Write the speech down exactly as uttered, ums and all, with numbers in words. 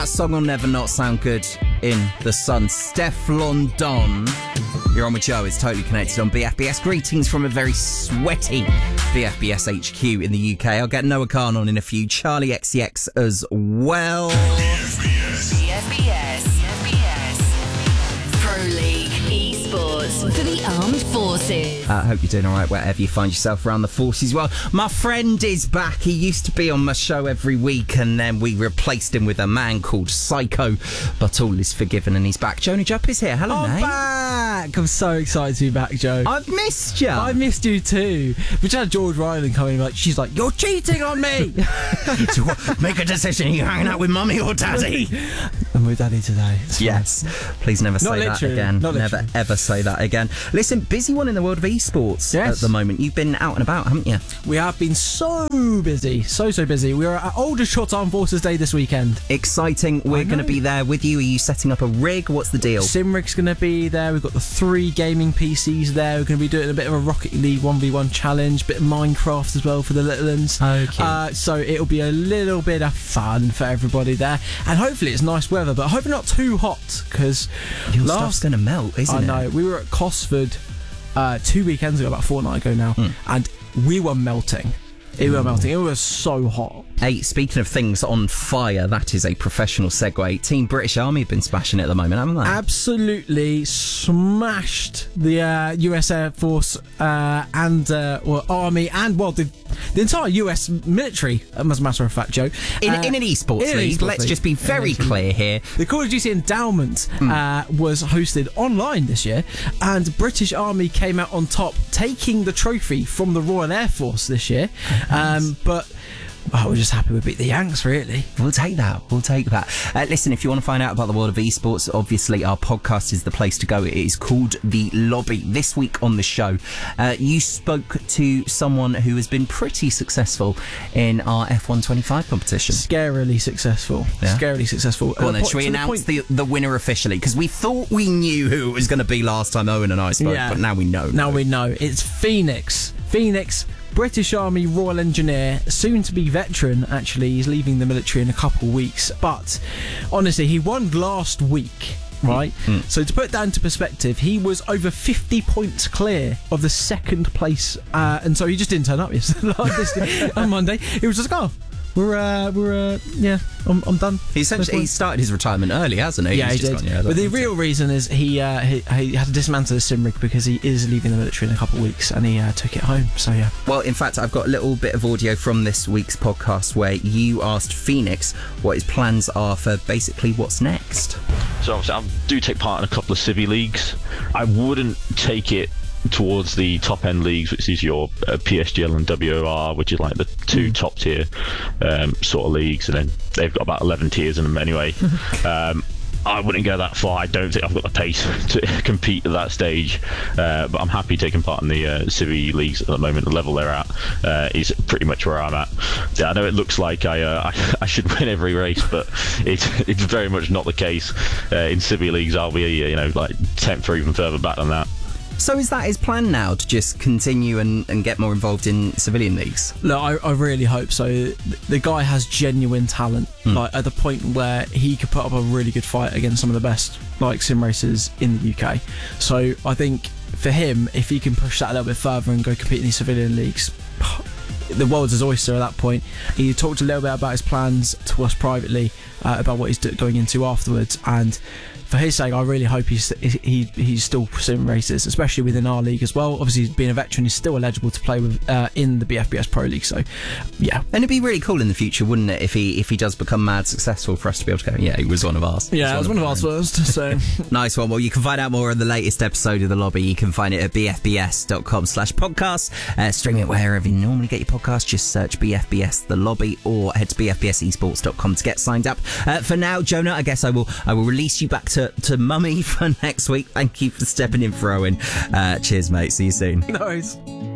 That song will never not sound good in the sun. Stefflon Don. You're on with Joe. It's Totally Connected on B F B S. Greetings from a very sweaty B F B S H Q in the U K. I'll get Noah Khan on in a few. Charlie X C X as well. B F B S. B F B S. B F B S. Pro League Esports for the Armed Forces. I uh, hope you're doing all right wherever you find yourself around the forces. Well, my friend is back. He used to be on my show every week, and then we replaced him with a man called Psycho. But all is forgiven, and he's back. Jonah Jupp is here. Hello, I'm mate. back. I'm so excited to be back, Joe. I've missed you. I missed you too. We just had George Ryland coming, like, she's like, "You're cheating on me." So what, make a decision. Are you hanging out with mummy or daddy? I'm with daddy today. It's Yes. Please never say that literally, again. not Never literally. ever say that again. Listen, busy one in the world of esports Yes. at the moment. You've been out and about, haven't you? We have been so busy, so so busy. We were at Aldershot Armed Forces Day this weekend. Exciting. We're I going to know. be there with you. Are you setting up a rig? What's the deal? Simric's going to be there. We've got the three gaming P Cs there. We're going to be doing a bit of a Rocket League one v one challenge, bit of Minecraft as well for the little ones. Oh, cute. Uh, so it'll be a little bit of fun for everybody there, and hopefully it's nice weather, but hopefully not too hot, because Your last stuff's going to melt, isn't I it? know we were at Cosford uh, two weekends ago, about a fortnight ago now, Mm. and we were melting. It were melting. It was so hot. Hey, speaking of things on fire, that is a professional segue. Team British Army have been smashing it at the moment, haven't they? Absolutely smashed the uh, U S Air Force uh, and uh, well, Army and well the, the entire U S military, as a matter of fact, Joe. in, Uh, in an esports in an league, esports let's league. just be very clear here. The Call of Duty Endowment uh, was hosted online this year, and British Army came out on top, taking the trophy from the Royal Air Force this year. Um, but well, we're just happy we beat the Yanks, really. We'll take that. We'll take that. Uh, listen, if you want to find out about the world of esports, obviously our podcast is the place to go. It is called The Lobby. This week on the show, uh, you spoke to someone who has been pretty successful in our F one twenty-five competition. Scarily successful. Yeah? Scarily successful. Go on Uh, then, po- should we to the announce point- the, the winner officially? Because we thought we knew who it was going to be last time Owen and I spoke, Yeah. but now we know. Now we know. It's Phoenix. Phoenix, British Army Royal Engineer, soon to be veteran, actually. He's leaving the military in a couple of weeks. But honestly, he won last week, right? Mm. So to put that into perspective, he was over fifty points clear of the second place. Uh, and so he just didn't turn up yesterday, like this, on Monday. He was just like, oh, we're, uh, we're, uh, yeah, I'm, I'm done. He essentially he started his retirement early, hasn't he? Yeah, He's he just did. gone, yeah, but the that's real reason is he, uh, he he had to dismantle the Simrig because he is leaving the military in a couple of weeks, and he uh, took it home. So yeah. Well, in fact, I've got a little bit of audio from this week's podcast where you asked Phoenix what his plans are for basically what's next. So obviously I do take part in a couple of civvy leagues. I wouldn't take it towards the top end leagues, which is your uh, P S G L and W O R, which is like the two top tier um, sort of leagues, and then they've got about eleven tiers in them anyway. um, I wouldn't go that far. I don't think I've got the pace to compete at that stage, uh, but I'm happy taking part in the uh, civvy leagues at the moment. The level they're at uh, is pretty much where I'm at. Yeah, I know it looks like I, uh, I I should win every race, but it's it's very much not the case. Uh, in civvy leagues, I'll be you know like tenth or even further back than that. So is that his plan now, to just continue and, and get more involved in civilian leagues? Look, I, I really hope so. The guy has genuine talent, Mm. like at the point where he could put up a really good fight against some of the best like sim racers in the U K. So I think for him, if he can push that a little bit further and go compete in these civilian leagues, the world's his oyster at that point. He talked a little bit about his plans to us privately, uh, about what he's do- going into afterwards, and for his sake, I really hope he's he he's still pursuing races, especially within our league as well. Obviously, being a veteran, he's still eligible to play with uh, in the B F B S Pro League. So, yeah, And it'd be really cool in the future, wouldn't it, if he if he does become mad successful for us to be able to go, yeah, he was one of ours. yeah, it was one of ours our own. first. So, Nice one. Well, you can find out more on the latest episode of The Lobby. You can find it at bfbs.com slash podcast. Uh, stream it wherever you normally get your podcast. Just search B F B S The Lobby or head to b f b s esports dot com to get signed up. Uh, for now, Jonah, I guess I will I will release you back to, to mummy for next week. Thank you for stepping in for Owen. Uh, cheers, mate. See you soon. no, it's